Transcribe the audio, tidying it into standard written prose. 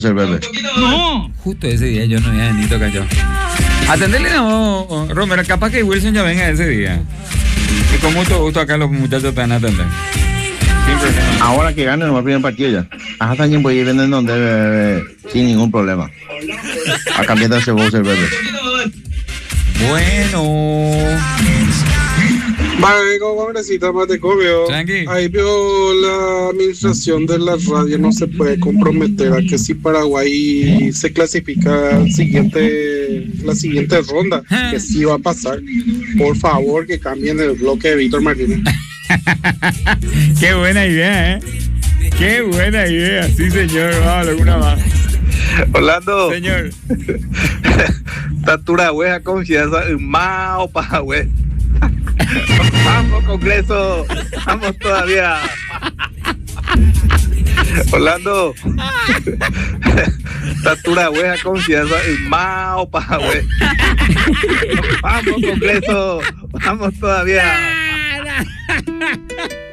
Bebe. No. Justo ese día yo no había ni toca yo. Atenderle no, Romero, capaz que Wilson ya venga ese día. Y con mucho gusto acá los muchachos te van a atender. Ahora que gane el primer partido ya. Hasta también voy a ir vendiendo donde sin ningún problema. A cambiar de ese Bebe. Bueno. Vale, congresista Matecobio. Ahí vio la administración de la radio, no se puede comprometer a que si Paraguay se clasifica la siguiente ronda, que sí va a pasar. Por favor, que cambien el bloque de Víctor Martínez. Qué buena idea, Qué buena idea, sí señor, vamos, alguna más. Orlando. Señor. Tatura hueja confianza en Mao Paraguay. Vamos, Congreso. Vamos todavía. Orlando. Tatura hueja confianza en Mao Paraguay. Vamos, Congreso. Vamos todavía.